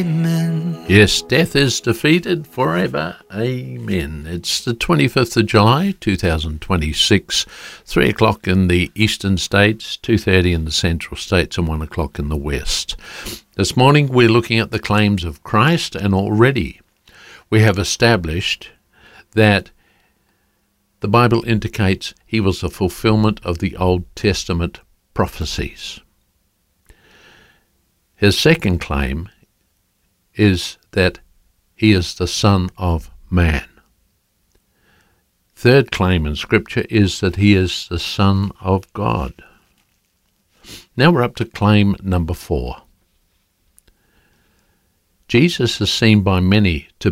Amen. Yes, death is defeated forever. Amen. It's the 25th of July, 2026, 3 o'clock in the eastern states, 2:30 in the central states, and 1 o'clock in the west. This morning we're looking at the claims of Christ, and already we have established that the Bible indicates he was the fulfillment of the Old Testament prophecies. His second claim is that he is the Son of Man. Third claim in Scripture is that he is the Son of God. Now we're up to claim number 4. Jesus is seen by many to